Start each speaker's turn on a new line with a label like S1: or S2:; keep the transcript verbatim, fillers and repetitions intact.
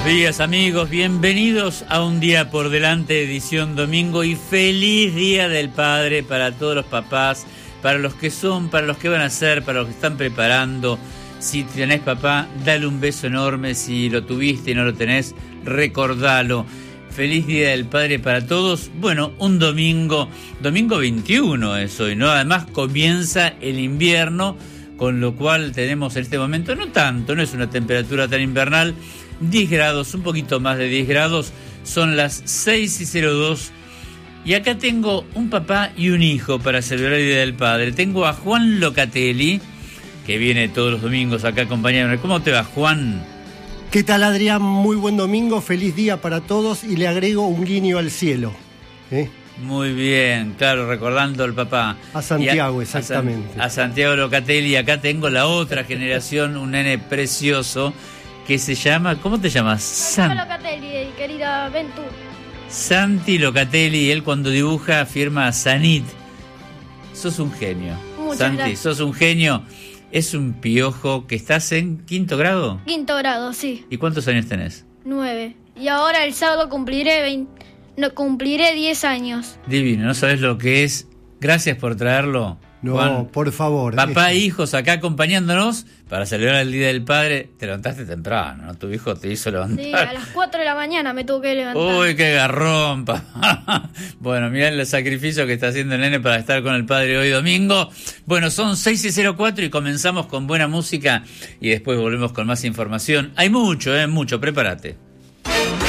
S1: días, amigos, bienvenidos a Un Día por Delante, edición domingo, y feliz Día del Padre para todos los papás, para los que son, para los que van a ser, para los que están preparando. Si tenés papá, dale un beso enorme. Si lo tuviste y no lo tenés, recordalo. Feliz Día del Padre para todos. Bueno, un domingo, domingo veintiuno es hoy, ¿no? Además comienza el invierno, con lo cual tenemos en este momento, no tanto, no es una temperatura tan invernal, diez grados, un poquito más de diez grados, son las seis y cero dos, y acá tengo un papá y un hijo para celebrar el Día del Padre. Tengo a Juan Locatelli, que viene todos los domingos acá a acompañarme. ¿Cómo te va, Juan?
S2: ¿Qué tal, Adrián? Muy buen domingo, feliz día para todos, y le agrego un guiño al cielo. ¿eh?
S1: Muy bien, claro, recordando al papá.
S2: A Santiago,
S1: a,
S2: exactamente.
S1: A, a Santiago Locatelli. Acá tengo la otra generación, un nene precioso que se llama, ¿cómo te llamas?
S3: San... Locatelli, querida Ventu.
S1: Santi Locatelli. Él cuando dibuja firma Sanit. Sos un genio.
S3: Muchas
S1: Santi,
S3: gracias.
S1: sos un genio. Es un piojo. Que estás en quinto grado.
S3: Quinto grado, sí.
S1: ¿Y cuántos años tenés?
S3: Nueve. Y ahora el sábado cumpliré veinte, no, cumpliré diez años.
S1: Divino, ¿no sabes lo que es? Gracias por traerlo.
S2: No,
S1: Juan,
S2: por favor.
S1: Papá
S2: es...
S1: e hijos acá acompañándonos para celebrar el Día del Padre. Te levantaste temprano, ¿no? Tu hijo te hizo levantar.
S3: Sí, a las cuatro de la mañana me tuve que levantar.
S1: Uy, qué garrón, papá. Bueno, mirá el sacrificio que está haciendo el nene para estar con el padre hoy domingo. Bueno, son seis y cero cuatro y comenzamos con buena música y después volvemos con más información. Hay mucho, ¿eh? Mucho, prepárate.